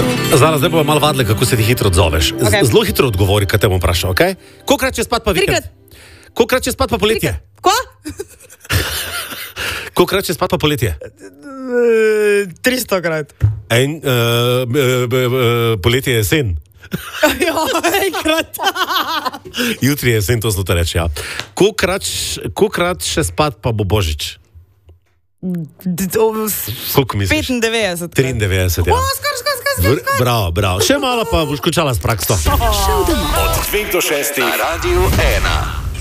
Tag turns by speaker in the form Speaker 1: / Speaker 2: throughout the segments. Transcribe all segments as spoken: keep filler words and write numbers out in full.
Speaker 1: Zara, zdaj bomo malo vadili, kako se ti hitro odzoveš.
Speaker 2: Okay.
Speaker 1: Zelo hitro odgovori, kaj te bom vprašal, ok? Kolikrat če spat pa vikend? Kolikrat če spat pa poletje?
Speaker 2: Ko?
Speaker 1: Kolikrat če spat pa poletje?
Speaker 2: tristo krat.
Speaker 1: En, uh, b, b, b, poletje je jesen.
Speaker 2: Jo, enkrat.
Speaker 1: Jutri je jesen, to zelo te reče, ja. Kolikrat še spat pa bo Božič? Koliko misliš?
Speaker 2: petindevetdeset.
Speaker 1: triindevetdeset, ja.
Speaker 2: O, skor, skor, skor, skor.
Speaker 1: Bravo, bravo. Še malo pa boš končala s prakso.
Speaker 3: Od dveh do šestih na Radiu ena.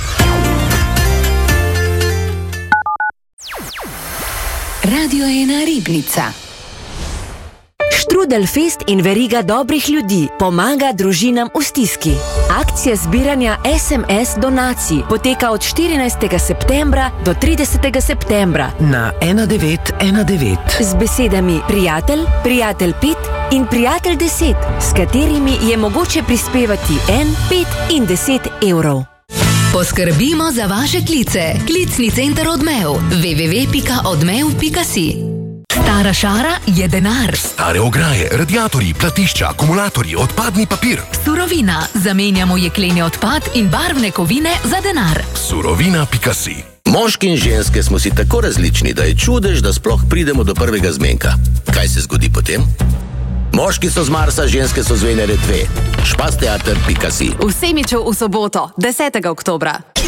Speaker 4: Radio ena Ribnica.
Speaker 5: Štrudelfest in veriga dobrih ljudi pomaga družinam v stiski. Akcija zbiranja es em es donacij poteka od štirinajstega septembra do tridesetega septembra
Speaker 6: na ena devet ena devet
Speaker 5: z besedami prijatelj, prijatelj pet in prijatelj deset, s katerimi je mogoče prispevati en, pet in deset evrov.
Speaker 4: Poskrbimo za vaše klice. Klicni center Odmev. w w w pika odmev pika si. Stara šara je denar.
Speaker 7: Stare ograje, radiatorji, platišča, akumulatorji, odpadni papir.
Speaker 4: Surovina. Zamenjamo jekleni odpad in barvne kovine za denar.
Speaker 7: Surovina pika si.
Speaker 8: Moški in ženske smo si tako različni, da je čudež, da sploh pridemo do prvega zmenka. Kaj se zgodi potem? Moški so z Marsa, ženske so z Venere dve. špas teater pika si.
Speaker 9: V Semiču v soboto, desetega oktobra.